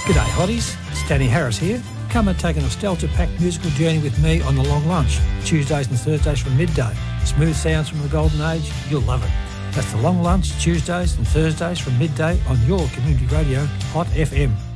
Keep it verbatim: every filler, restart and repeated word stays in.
G'day hotties, it's Danny Harris here. Come and take a nostalgia-packed musical journey with me on The Long Lunch, Tuesdays and Thursdays from midday. Smooth sounds from the golden age, you'll love it. That's The Long Lunch, Tuesdays and Thursdays from midday on your community radio, Hot F M.